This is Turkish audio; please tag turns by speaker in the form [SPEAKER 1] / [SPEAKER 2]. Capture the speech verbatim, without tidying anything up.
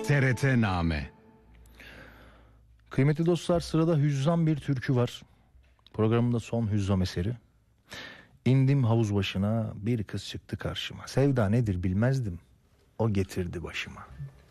[SPEAKER 1] T R T Name.
[SPEAKER 2] Kıymetli dostlar, sırada hüzzam bir türkü var. Programımda son hüzzam eseri. İndim havuz başına, bir kız çıktı karşıma. Sevda nedir bilmezdim, o getirdi başıma.